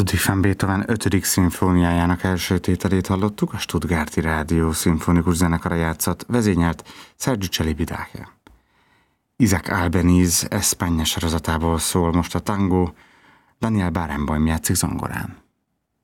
Ludwig van Beethoven 5. szimfóniájának első tételét hallottuk, a Stuttgarti Rádió szimfonikus zenekara játszott, vezényelt Sergiu Celibidache. Isaac Albeniz España sorozatából szól most a tangó, Daniel Barenboim játszik zongorán.